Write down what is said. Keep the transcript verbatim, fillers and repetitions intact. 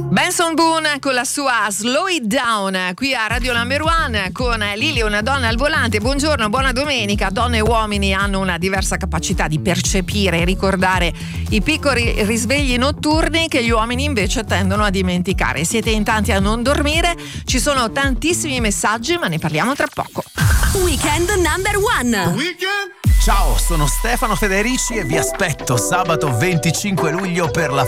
Benson Boone con la sua Slow It Down qui a Radio Number One con Lili, una donna al volante. Buongiorno, buona domenica. Donne e uomini hanno una diversa capacità di percepire e ricordare i piccoli risvegli notturni che gli uomini invece tendono a dimenticare. Siete in tanti a non dormire, ci sono tantissimi messaggi, ma ne parliamo tra poco. Weekend Number One. Weekend? Ciao, sono Stefano Federici e vi aspetto sabato venticinque luglio per la